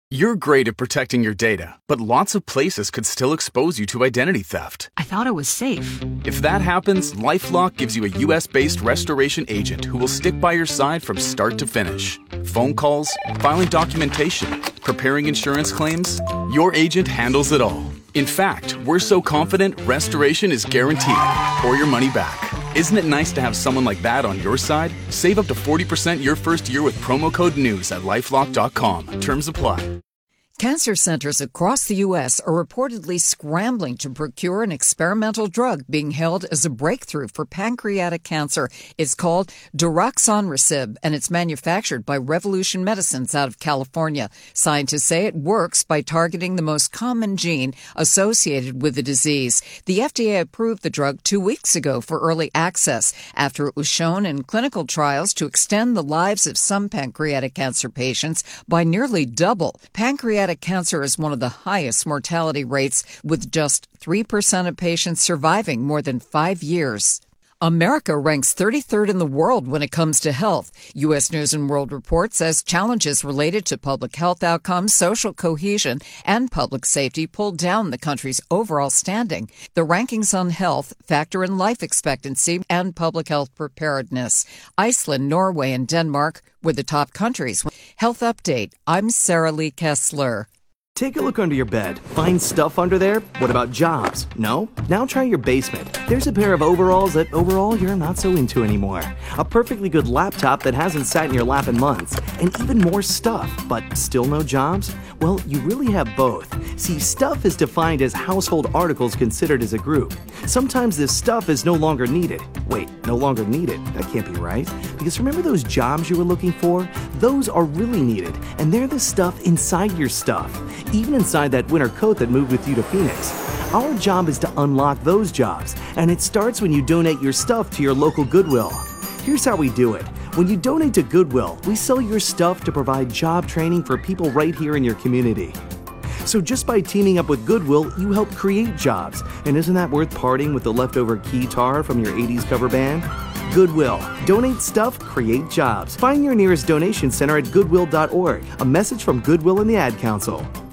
You're great at protecting your data, but lots of places could still expose you to identity theft. I thought it was safe. If that happens, LifeLock gives you a U.S.-based restoration agent who will stick by your side from start to finish. Phone calls, filing documentation, preparing insurance claims, your agent handles it all. In fact, we're so confident restoration is guaranteed or your money back. Isn't it nice to have someone like that on your side? Save up to 40% your first year with promo code NEWS at LifeLock.com. Terms apply. Cancer centers across the U.S. are reportedly scrambling to procure an experimental drug being hailed as a breakthrough for pancreatic cancer. It's called Daraxonrasib, and it's manufactured by Revolution Medicines out of California. Scientists say it works by targeting the most common gene associated with the disease. The FDA approved the drug 2 weeks ago for early access after it was shown in clinical trials to extend the lives of some pancreatic cancer patients by nearly double. Pancreatic cancer is one of the highest mortality rates, with just 3% of patients surviving more than 5 years. America ranks 33rd in the world when it comes to health. U.S. News & World Report says challenges related to public health outcomes, social cohesion, and public safety pulled down the country's overall standing. The rankings on health factor in life expectancy and public health preparedness. Iceland, Norway, and Denmark were the top countries. Health Update. I'm Sarah Lee Kessler. Take a look under your bed. Find stuff under there? What about jobs? No? Now try your basement. There's a pair of overalls that overall you're not so into anymore. A perfectly good laptop that hasn't sat in your lap in months. And even more stuff, but still no jobs? Well, you really have both. See, stuff is defined as household articles considered as a group. Sometimes this stuff is no longer needed. Wait, no longer needed? That can't be right. Because remember those jobs you were looking for? Those are really needed, and they're the stuff inside your stuff. Even inside that winter coat that moved with you to Phoenix. Our job is to unlock those jobs, and it starts when you donate your stuff to your local Goodwill. Here's how we do it. When you donate to Goodwill, we sell your stuff to provide job training for people right here in your community. So just by teaming up with Goodwill, you help create jobs. And isn't that worth parting with the leftover keytar from your 80s cover band? Goodwill. Donate stuff, create jobs. Find your nearest donation center at goodwill.org. A message from Goodwill and the Ad Council.